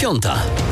9:05.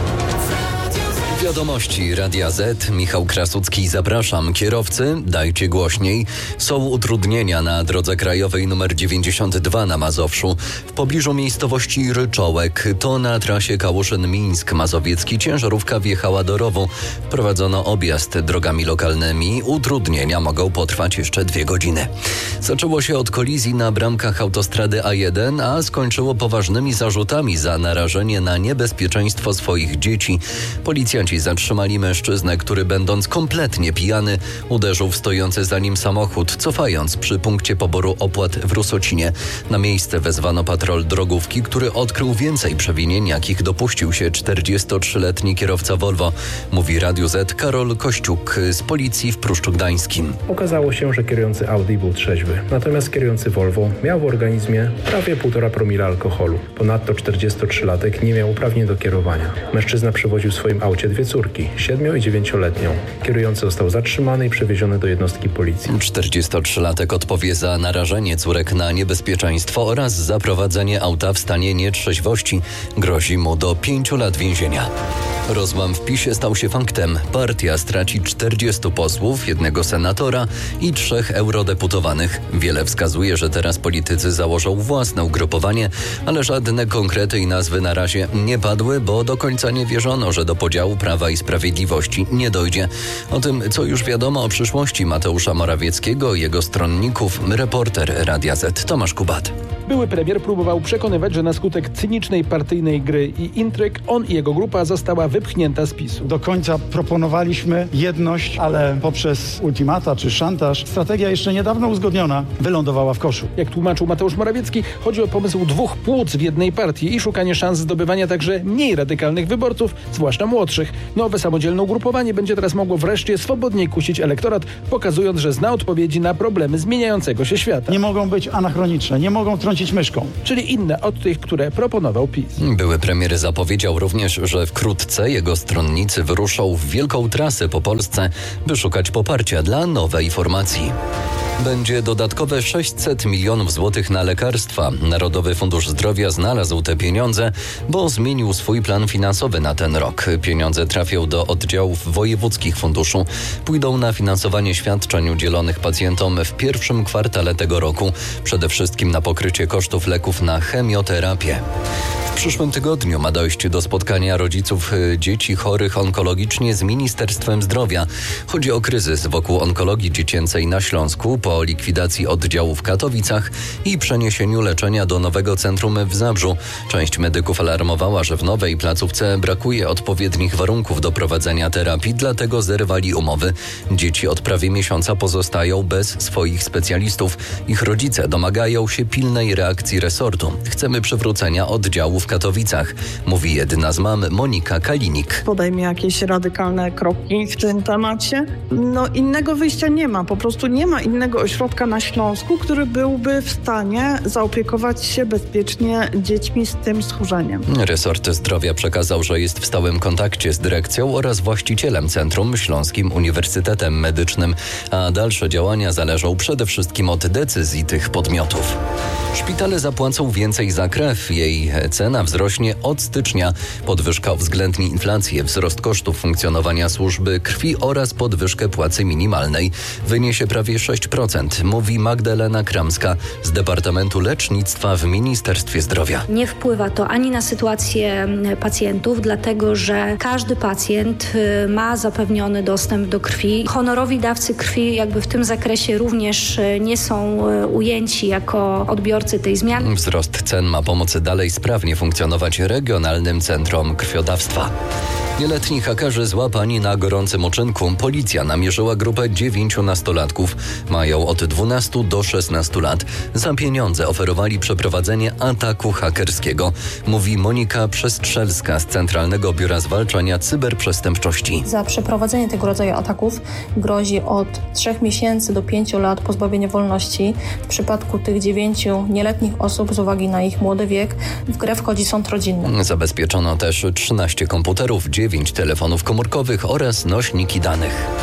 Wiadomości Radia Z. Michał Krasucki, zapraszam. Kierowcy, dajcie głośniej. Są utrudnienia na drodze krajowej nr 92 na Mazowszu. W pobliżu miejscowości Ryczołek, to na trasie Kałuszyn-Mińsk Mazowiecki ciężarówka wjechała do rowu. Wprowadzono objazd drogami lokalnymi. Utrudnienia mogą potrwać jeszcze 2 godziny. Zaczęło się od kolizji na bramkach autostrady A1, a skończyło poważnymi zarzutami za narażenie na niebezpieczeństwo swoich dzieci. Policjanci zatrzymali mężczyznę, który będąc kompletnie pijany uderzył w stojący za nim samochód, cofając przy punkcie poboru opłat w Rusocinie. Na miejsce wezwano patrol drogówki, który odkrył więcej przewinień, jakich dopuścił się 43-letni kierowca Volvo. Mówi Radiu Z Karol Kościuk z policji w Pruszczu Gdańskim. Okazało się, że kierujący Audi był trzeźwy, natomiast kierujący Volvo miał w organizmie prawie 1,5 promila alkoholu. Ponadto 43-latek nie miał uprawnień do kierowania. Mężczyzna przewoził w swoim aucie 2 córki, 7- i 9-letnią. Kierujący został zatrzymany i przewieziony do jednostki policji. 43-latek odpowie za narażenie córek na niebezpieczeństwo oraz za prowadzenie auta w stanie nietrzeźwości. Grozi mu do 5 lat więzienia. Rozłam w PiS-ie stał się faktem. Partia straci 40 posłów, 1 senatora i 3 eurodeputowanych. Wiele wskazuje, że teraz politycy założą własne ugrupowanie, ale żadne konkrety i nazwy na razie nie padły, bo do końca nie wierzono, że do podziału Prawa i Sprawiedliwości nie dojdzie. O tym, co już wiadomo o przyszłości Mateusza Morawieckiego i jego stronników, reporter Radia Z Tomasz Kubat. Były premier próbował przekonywać, że na skutek cynicznej partyjnej gry i intryg on i jego grupa została wypchnięta z PiS-u. Do końca proponowaliśmy jedność, ale poprzez ultimata czy szantaż strategia jeszcze niedawno uzgodniona wylądowała w koszu. Jak tłumaczył Mateusz Morawiecki, chodzi o pomysł 2 płuc w jednej partii i szukanie szans zdobywania także mniej radykalnych wyborców, zwłaszcza młodszych. Nowe samodzielne ugrupowanie będzie teraz mogło wreszcie swobodniej kusić elektorat, pokazując, że zna odpowiedzi na problemy zmieniającego się świata. Nie mogą być anachroniczne, nie mogą trącić myszką. Czyli inne od tych, które proponował PiS. Były premier zapowiedział również, że wkrótce jego stronnicy wyruszą w wielką trasę po Polsce, by szukać poparcia dla nowej formacji. Będzie dodatkowe 600 milionów złotych na lekarstwa. Narodowy Fundusz Zdrowia znalazł te pieniądze, bo zmienił swój plan finansowy na ten rok. Pieniądze trafią do oddziałów wojewódzkich funduszu. Pójdą na finansowanie świadczeń udzielonych pacjentom w pierwszym kwartale tego roku. Przede wszystkim na pokrycie kosztów leków na chemioterapię. W przyszłym tygodniu ma dojść do spotkania rodziców dzieci chorych onkologicznie z Ministerstwem Zdrowia. Chodzi o kryzys wokół onkologii dziecięcej na Śląsku po likwidacji oddziału w Katowicach i przeniesieniu leczenia do nowego centrum w Zabrzu. Część medyków alarmowała, że w nowej placówce brakuje odpowiednich warunków do prowadzenia terapii, dlatego zerwali umowy. Dzieci od prawie miesiąca pozostają bez swoich specjalistów. Ich rodzice domagają się pilnej reakcji resortu. Chcemy przywrócenia oddziału w Katowicach, mówi jedna z mam Monika Kalinik. Podejmie jakieś radykalne kroki w tym temacie. Innego wyjścia nie ma. Po prostu nie ma innego ośrodka na Śląsku, który byłby w stanie zaopiekować się bezpiecznie dziećmi z tym schorzeniem. Resort Zdrowia przekazał, że jest w stałym kontakcie z dyrekcją oraz właścicielem centrum, Śląskim Uniwersytetem Medycznym, a dalsze działania zależą przede wszystkim od decyzji tych podmiotów. Szpitale zapłacą więcej za krew. Jej cena wzrośnie od stycznia. Podwyżka uwzględni inflację, wzrost kosztów funkcjonowania służby krwi oraz podwyżkę płacy minimalnej. Wyniesie prawie 6%, mówi Magdalena Kramska z Departamentu Lecznictwa w Ministerstwie Zdrowia. Nie wpływa to ani na sytuację pacjentów, dlatego że każdy pacjent ma zapewniony dostęp do krwi. Honorowi dawcy krwi jakby w tym zakresie również nie są ujęci jako odbiorcy tej zmiany. Wzrost cen ma pomóc dalej sprawnie funkcjonować regionalnym centrom krwiodawstwa. Nieletni hakerzy złapani na gorącym uczynku. Policja namierzyła grupę 9 nastolatków. Mają od 12 do 16 lat. Za pieniądze oferowali przeprowadzenie ataku hakerskiego, mówi Monika Przestrzelska z Centralnego Biura Zwalczania Cyberprzestępczości. Za przeprowadzenie tego rodzaju ataków grozi od 3 miesięcy do 5 lat pozbawienia wolności. W przypadku tych 9 nieletnich osób z uwagi na ich młody wiek w grę wchodzi sąd rodzinny. Zabezpieczono też 13 komputerów, 9 telefonów komórkowych oraz nośniki danych.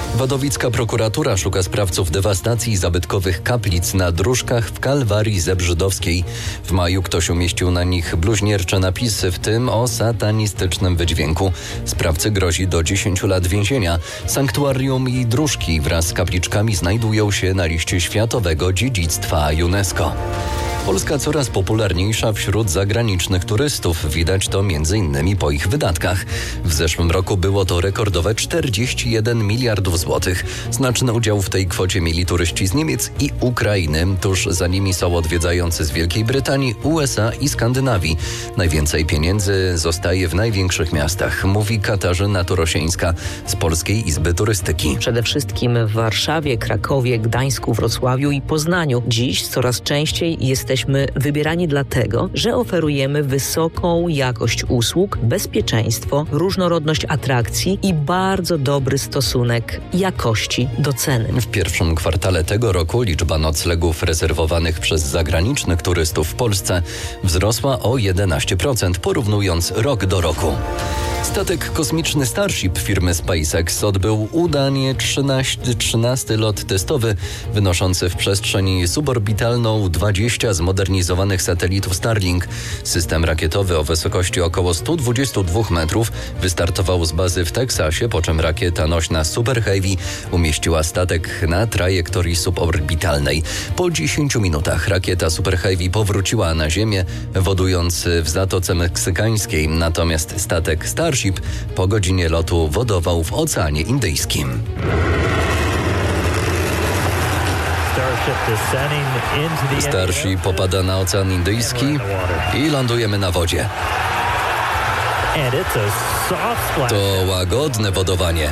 Wadowicka prokuratura szuka sprawców dewastacji zabytkowych kaplic na Dróżkach w Kalwarii Zebrzydowskiej. W maju ktoś umieścił na nich bluźniercze napisy, w tym o satanistycznym wydźwięku. Sprawcy grozi do 10 lat więzienia. Sanktuarium i dróżki wraz z kapliczkami znajdują się na liście Światowego Dziedzictwa UNESCO. Polska coraz popularniejsza wśród zagranicznych turystów. Widać to m.in. po ich wydatkach. W zeszłym roku było to rekordowe 41 miliardów złotych. Znaczny udział w tej kwocie mieli turyści z Niemiec i Ukrainy. Tuż za nimi są odwiedzający z Wielkiej Brytanii, USA i Skandynawii. Najwięcej pieniędzy zostaje w największych miastach, mówi Katarzyna Turosieńska z Polskiej Izby Turystyki. Przede wszystkim w Warszawie, Krakowie, Gdańsku, Wrocławiu i Poznaniu. Dziś coraz częściej jesteśmy wybierani dlatego, że oferujemy wysoką jakość usług, bezpieczeństwo, różnorodność atrakcji i bardzo dobry stosunek jakości do ceny. W pierwszym kwartale tego roku liczba noclegów rezerwowanych przez zagranicznych turystów w Polsce wzrosła o 11%, porównując rok do roku. Statek kosmiczny Starship firmy SpaceX odbył udanie 13 lot testowy, wynoszący w przestrzeń suborbitalną 20 zmodernizowanych satelitów Starlink. System rakietowy o wysokości około 122 metrów wystartował z bazy w Teksasie, po czym rakieta nośna Super Heavy umieściła statek na trajektorii suborbitalnej. Po 10 minutach rakieta Super Heavy powróciła na Ziemię, wodując w Zatoce Meksykańskiej, natomiast statek Starship po godzinie lotu wodował w Oceanie Indyjskim. Starship popada na Ocean Indyjski i lądujemy na wodzie. To łagodne wodowanie.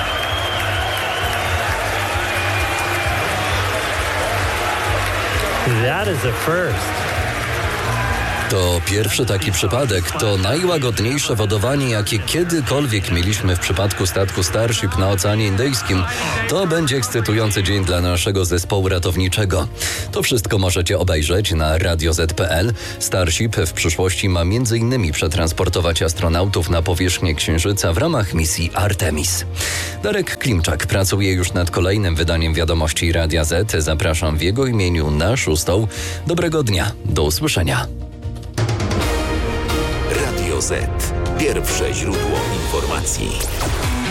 To pierwszy taki przypadek. To najłagodniejsze wodowanie, jakie kiedykolwiek mieliśmy w przypadku statku Starship na Oceanie Indyjskim. To będzie ekscytujący dzień dla naszego zespołu ratowniczego. To wszystko możecie obejrzeć na radio.z.pl. Starship w przyszłości ma m.in. przetransportować astronautów na powierzchnię Księżyca w ramach misji Artemis. Darek Klimczak pracuje już nad kolejnym wydaniem wiadomości Radia Z. Zapraszam w jego imieniu na 6. Dobrego dnia. Do usłyszenia. Radio Z. Pierwsze źródło informacji.